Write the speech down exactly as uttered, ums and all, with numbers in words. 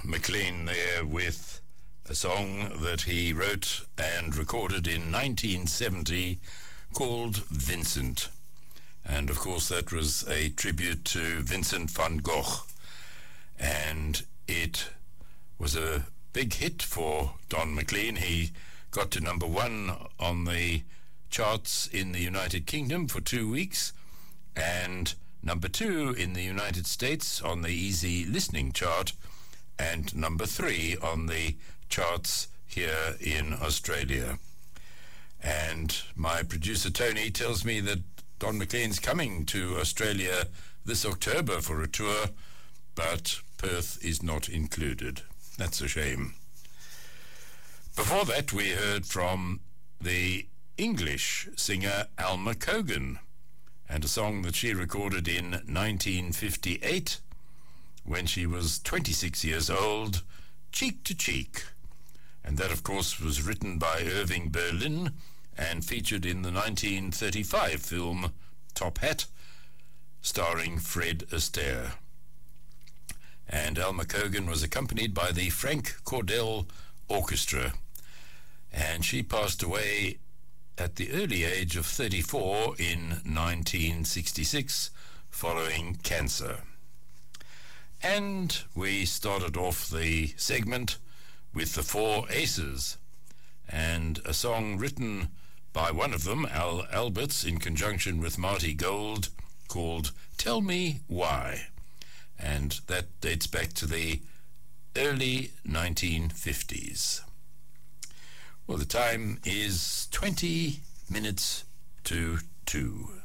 McLean there with a song that he wrote and recorded in nineteen seventy called Vincent. And of course that was a tribute to Vincent van Gogh. And it was a big hit for Don McLean. He got to number one on the charts in the United Kingdom for two weeks and number two in the United States on the Easy Listening chart and number three on the charts here in Australia. And my producer Tony tells me that Don McLean's coming to Australia this October for a tour, but Perth is not included. That's a shame. Before that, we heard from the English singer Alma Cogan and a song that she recorded in nineteen fifty-eight when she was twenty-six years old, Cheek to Cheek. And that, of course, was written by Irving Berlin and featured in the nineteen thirty-five film Top Hat, starring Fred Astaire. And Alma Cogan was accompanied by the Frank Cordell Orchestra, and she passed away at the early age of thirty-four in nineteen sixty-six following cancer. And we started off the segment with the Four Aces and a song written by one of them, Al Alberts, in conjunction with Marty Gold, called Tell Me Why. And that dates back to the early nineteen fifties. Well, the time is twenty minutes to two.